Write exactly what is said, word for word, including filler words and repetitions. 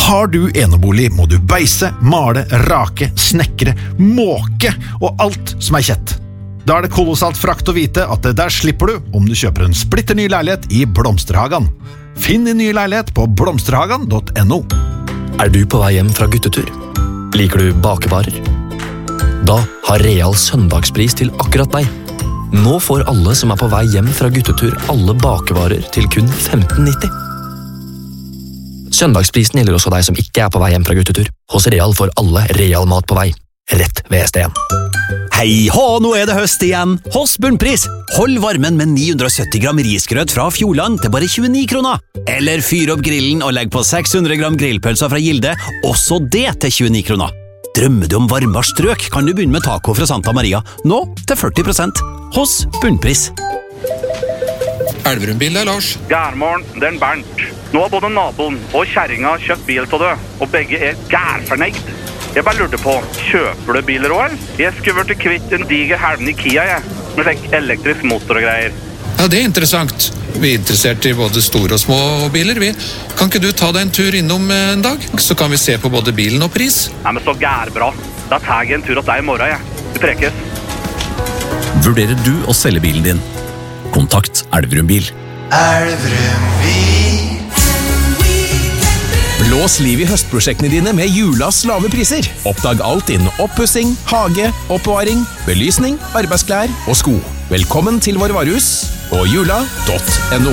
Har du enebolig må du beise, male, rake, snekre, måke og alt som er kjett. Da er det kolossalt frakt å vite at det der slipper du om du kjøper en splitter ny leilighet i Blomsterhagen. Finn din nye leilighet på blomsterhagen punktum no. Er du på vei hjem fra guttetur? Liker du bakevarer? Da har Real søndagspris til akkurat deg. Nå får alle som er på vei hjem fra guttetur alle bakevarer til kun femten nitti. Søndagsprisen gjelder også deg som ikke er på vei hjem fra guttetur. Hos Real får alle Real mat på vei. Rett ved stedet. Hei hå, nå er det høst igjen. Hos Bunnpris. Hold varmen med ni hundre og sytti gram risgrøt fra Fjordland til bare tjueni kroner. Eller fyr opp grillen og legg på seks hundre gram grillpølser fra Gilde, også det til tjueni kroner. Drømmer du om varmere strøk, kan du begynne med taco fra Santa Maria. Nå til førti prosent. Hos Bunnpris. Elverum bil er Lars. Gærmorgen, det er Bernt. Nå har både naboen og kjerringa kjøpt bil til det, og begge er gærfornøyd. Jeg bare lurte på, kjøper du biler også, eller? Jeg skulle vært kvitt en diger helven i Kia, jeg. Med fikk elektrisk motor og greier. Ja, det er interessant. Vi er interessert i både store og små biler, vi. Kan ikke du ta deg en tur innom en dag? Så kan vi se på både bilen og pris. Nei, men så gærbra. Da tar jeg en tur hos deg i morgen, jeg. Vi prekes. Vurderer du å selge bilen din? Kontakt Elverum Bil. Elverum Bil. Blås liv i høstprosjektene dine med Julas lave priser. Oppdag alt innen oppussing, hage, oppbevaring, belysning, arbeidsklær og sko. Velkommen til vår varehus på jula punktum no.